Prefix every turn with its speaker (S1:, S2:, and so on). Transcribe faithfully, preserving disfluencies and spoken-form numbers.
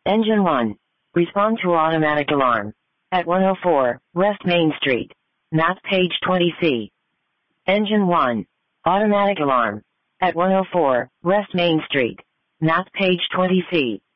S1: Engine one. Respond to automatic alarm. At one oh four, West Main Street. Map page twenty C. Engine one. Automatic alarm. At one oh four, West Main Street. Map page twenty C.